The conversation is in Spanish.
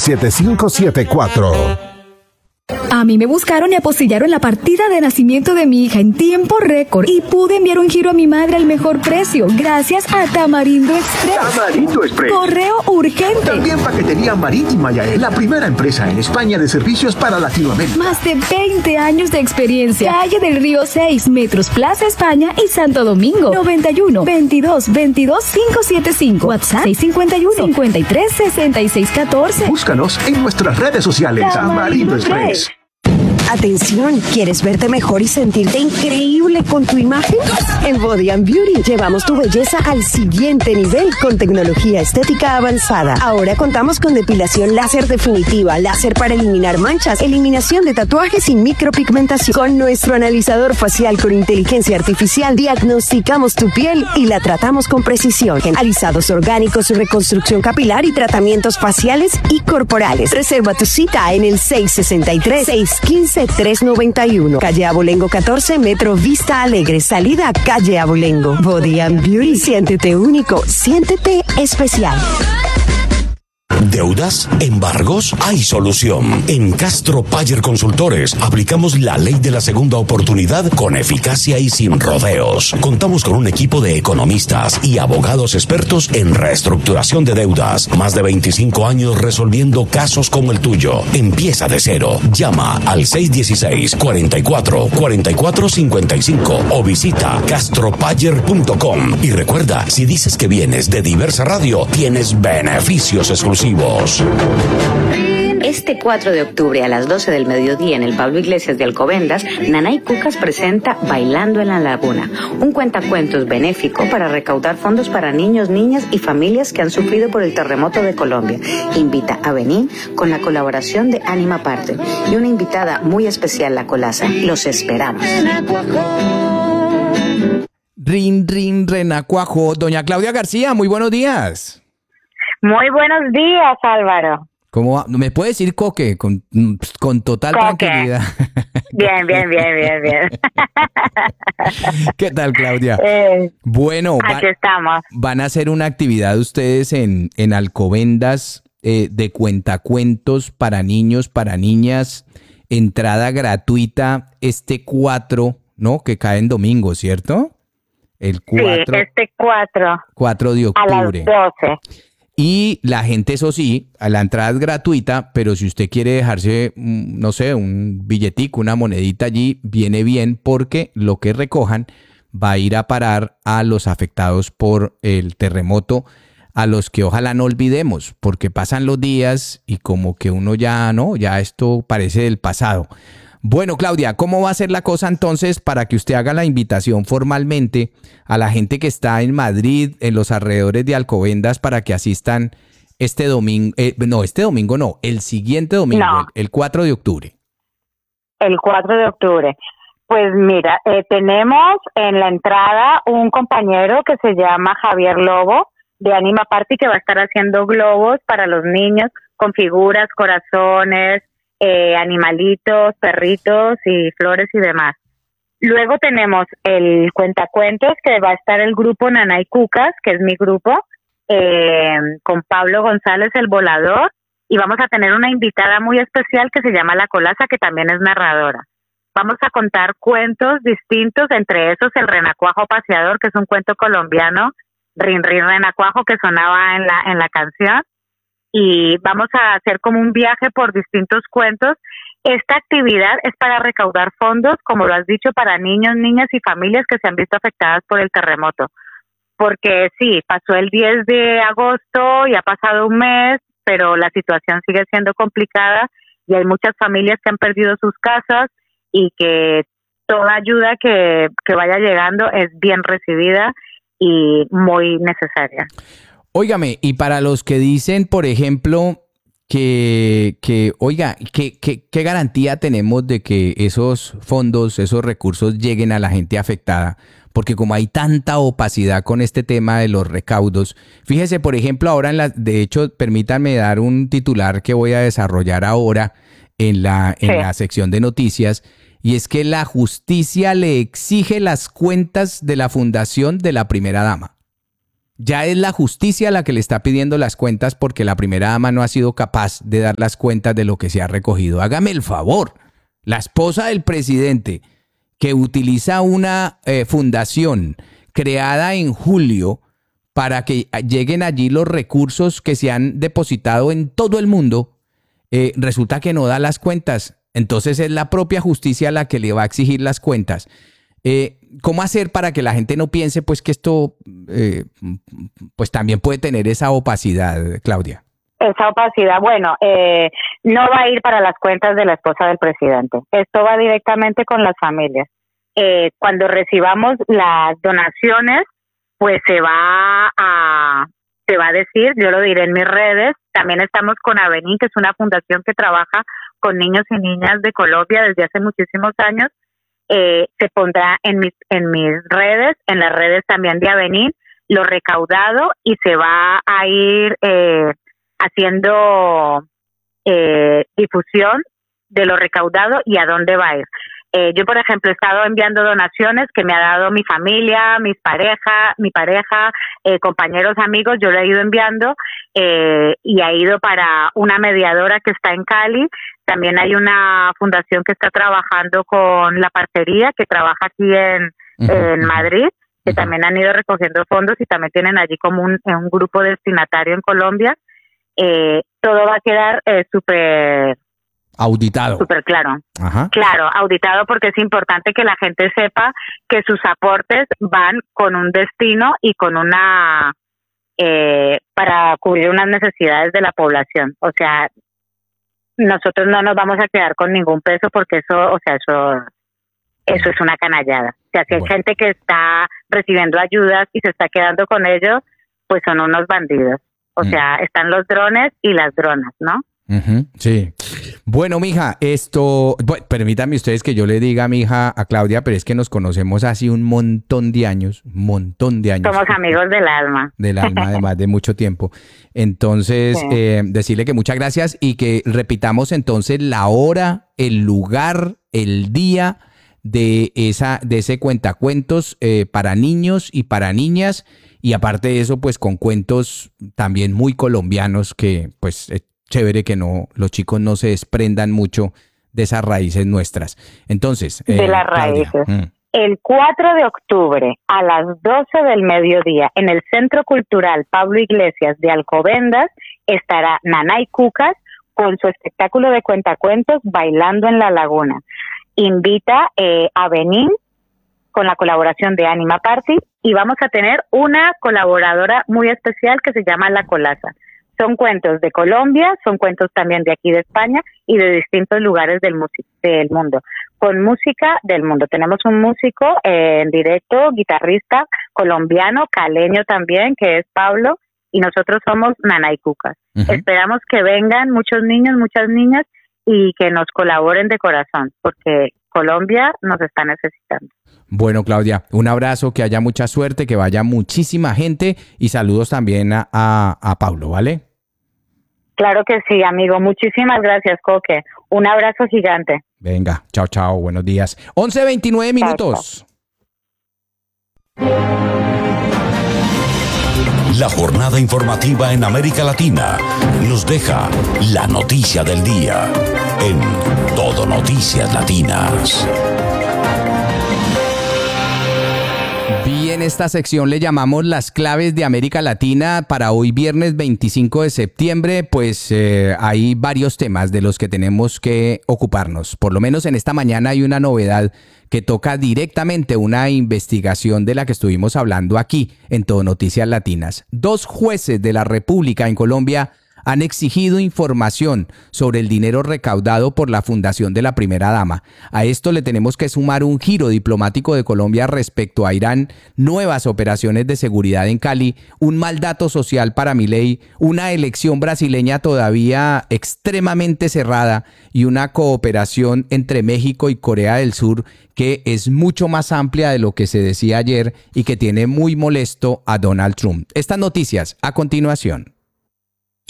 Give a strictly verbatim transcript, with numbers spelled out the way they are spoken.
siete cinco siete cuatro. A mí me buscaron y apostillaron la partida de nacimiento de mi hija en tiempo récord y pude enviar un giro a mi madre al mejor precio gracias a Tamarindo Express. Tamarindo Express. Correo urgente. También paquetería marítima, Yael, la primera empresa en España de servicios para Latinoamérica. Más de veinte años de experiencia. Calle del Río seis, Metros Plaza España y Santo Domingo. noventa y uno, veintidós, veintidós, quinientos setenta y cinco. WhatsApp seis cinco uno, cincuenta y tres, sesenta y seis catorce. Búscanos en nuestras redes sociales. Tamarindo Express. Atención, ¿quieres verte mejor y sentirte increíble con tu imagen? En Body and Beauty llevamos tu belleza al siguiente nivel con tecnología estética avanzada. Ahora contamos con depilación láser definitiva, láser para eliminar manchas, eliminación de tatuajes y micropigmentación. Con nuestro analizador facial con inteligencia artificial diagnosticamos tu piel y la tratamos con precisión. Alisados orgánicos, reconstrucción capilar y tratamientos faciales y corporales. Reserva tu cita en el seis sesenta y tres, seiscientos quince, tres noventa y uno. Calle Abolengo catorce, Metro Vista Alegre. Salida Calle Abolengo. Body and Beauty. Siéntete único. Siéntete especial. ¿Deudas? ¿Embargos? Hay solución. En Castro Payer Consultores aplicamos la ley de la segunda oportunidad con eficacia y sin rodeos. Contamos con un equipo de economistas y abogados expertos en reestructuración de deudas. Más de veinticinco años resolviendo casos como el tuyo. Empieza de cero. Llama al seis uno seis, cuatro cuatro, cuatro cuatro cinco cinco o visita castro payer punto com. Y recuerda, si dices que vienes de Diversa Radio, tienes beneficios exclusivos. Este cuatro de octubre a las doce del mediodía en el Pablo Iglesias de Alcobendas, Nanay Cucas presenta Bailando en la Laguna, un cuentacuentos benéfico para recaudar fondos para niños, niñas y familias que han sufrido por el terremoto de Colombia. Invita a venir con la colaboración de Anima Parte y una invitada muy especial, La Colaza. Los esperamos. Rin, rin, renacuajo. Doña Claudia García, muy buenos días. Muy buenos días, Álvaro. ¿Cómo va? ¿Me puede decir Coque? Con, con total Coque. tranquilidad. Bien, bien, bien, bien, bien. ¿Qué tal, Claudia? Eh, bueno, aquí van, estamos. van a hacer una actividad ustedes en, en Alcobendas eh, de cuentacuentos para niños, para niñas, entrada gratuita este cuatro, ¿no? Que cae en domingo, ¿cierto? El cuatro. Sí, este cuatro. cuatro de octubre. A las doce. Y la gente, eso sí, a la entrada es gratuita, pero si usted quiere dejarse, no sé, un billetico, una monedita allí, viene bien porque lo que recojan va a ir a parar a los afectados por el terremoto, a los que ojalá no olvidemos, porque pasan los días y como que uno ya, ¿no? Ya esto parece del pasado. Bueno, Claudia, ¿cómo va a ser la cosa entonces para que usted haga la invitación formalmente a la gente que está en Madrid, en los alrededores de Alcobendas, para que asistan este domingo? Eh, no, este domingo no, el siguiente domingo, No. el, el cuatro de octubre. El cuatro de octubre. Pues mira, eh, tenemos en la entrada un compañero que se llama Javier Lobo de Anima Party, que va a estar haciendo globos para los niños con figuras, corazones, eh, animalitos, perritos y flores y demás. Luego tenemos el cuentacuentos, que va a estar el grupo Nanay Cucas, que es mi grupo, eh, con Pablo González, el volador, y vamos a tener una invitada muy especial que se llama La Colaza, que también es narradora. Vamos a contar cuentos distintos, entre esos el Renacuajo Paseador, que es un cuento colombiano, Rin Rin Renacuajo, que sonaba en la en la canción, y vamos a hacer como un viaje por distintos cuentos. Esta actividad es para recaudar fondos, como lo has dicho, para niños, niñas y familias que se han visto afectadas por el terremoto. Porque sí, pasó el diez de agosto y ha pasado un mes, pero la situación sigue siendo complicada y hay muchas familias que han perdido sus casas y que toda ayuda que, que vaya llegando es bien recibida y muy necesaria. Óigame, y para los que dicen, por ejemplo, que, que oiga, ¿qué, qué, ¿qué garantía tenemos de que esos fondos, esos recursos lleguen a la gente afectada? Porque como hay tanta opacidad con este tema de los recaudos, fíjese, por ejemplo, ahora, en la, de hecho, permítanme dar un titular que voy a desarrollar ahora en la, en Sí. la sección de noticias, y es que la justicia le exige las cuentas de la fundación de la primera dama. Ya es la justicia la que le está pidiendo las cuentas porque la primera dama no ha sido capaz de dar las cuentas de lo que se ha recogido. Hágame el favor, la esposa del presidente que utiliza una eh, fundación creada en julio para que lleguen allí los recursos que se han depositado en todo el mundo, eh, resulta que no da las cuentas. Entonces es la propia justicia la que le va a exigir las cuentas. Eh, ¿Cómo hacer para que la gente no piense pues que esto eh, pues también puede tener esa opacidad, Claudia? Esa opacidad, bueno, eh, no va a ir para las cuentas de la esposa del presidente. Esto va directamente con las familias. Eh, cuando recibamos las donaciones, pues se va a se va a decir, yo lo diré en mis redes. También estamos con Avení, que es una fundación que trabaja con niños y niñas de Colombia desde hace muchísimos años. Eh, se pondrá en mis en mis redes, en las redes también de Avení, lo recaudado, y se va a ir eh, haciendo eh, difusión de lo recaudado y a dónde va a ir. Eh, yo, por ejemplo, he estado enviando donaciones que me ha dado mi familia, mis pareja, mi pareja, eh, compañeros, amigos. Yo lo he ido enviando eh, y ha ido para una mediadora que está en Cali. También hay una fundación que está trabajando con la parcería, que trabaja aquí en, uh-huh. en Madrid, que uh-huh. también han ido recogiendo fondos y también tienen allí como un, un grupo destinatario en Colombia. Eh, todo va a quedar eh, súper... Auditado. Súper claro. Ajá. Claro, auditado, porque es importante que la gente sepa que sus aportes van con un destino y con una... Eh, para cubrir unas necesidades de la población. O sea, nosotros no nos vamos a quedar con ningún peso porque eso, o sea, eso eso es una canallada. O sea, si hay bueno. gente que está recibiendo ayudas y se está quedando con ellos, pues son unos bandidos. O mm. sea, están los drones y las dronas, ¿no? Uh-huh, sí. Bueno, mija, esto, bueno, permítame ustedes que yo le diga a mi hija, a Claudia, pero es que nos conocemos hace un montón de años, un montón de años. Somos amigos del alma. Del alma, además de mucho tiempo. Entonces, sí. eh, decirle que muchas gracias y que repitamos entonces la hora, el lugar, el día de esa, de ese cuentacuentos eh, para niños y para niñas, y aparte de eso, pues con cuentos también muy colombianos que, pues, eh, chévere que no los chicos no se desprendan mucho de esas raíces nuestras. Entonces, eh, de las raíces. Mm. El cuatro de octubre a las doce del mediodía en el Centro Cultural Pablo Iglesias de Alcobendas estará Nanay Cucas con su espectáculo de cuentacuentos Bailando en la Laguna. Invita eh, a Benín con la colaboración de Anima Party, y vamos a tener una colaboradora muy especial que se llama La Colaza. Son cuentos de Colombia, son cuentos también de aquí de España y de distintos lugares del, del mundo. Con música del mundo. Tenemos un músico eh, en directo, guitarrista colombiano, caleño también, que es Pablo, y nosotros somos Nanay Cucas. Uh-huh. Esperamos que vengan muchos niños, muchas niñas, y que nos colaboren de corazón, porque Colombia nos está necesitando. Bueno, Claudia, un abrazo, que haya mucha suerte, que vaya muchísima gente, y saludos también a, a, a Pablo, ¿vale? Claro que sí, amigo. Muchísimas gracias, Coque. Un abrazo gigante. Venga, chao, chao, buenos días. once veintinueve minutos. Chao, chao. La jornada informativa en América Latina nos deja la noticia del día en Todo Noticias Latinas. Bien, esta sección le llamamos las claves de América Latina para hoy viernes veinticinco de septiembre. Pues eh, hay varios temas de los que tenemos que ocuparnos. Por lo menos en esta mañana hay una novedad que toca directamente una investigación de la que estuvimos hablando aquí en Todo Noticias Latinas. Dos jueces de la República en Colombia han exigido información sobre el dinero recaudado por la fundación de la primera dama. A esto le tenemos que sumar un giro diplomático de Colombia respecto a Irán, nuevas operaciones de seguridad en Cali, un mandato social para Milei, una elección brasileña todavía extremadamente cerrada y una cooperación entre México y Corea del Sur que es mucho más amplia de lo que se decía ayer y que tiene muy molesto a Donald Trump. Estas noticias a continuación.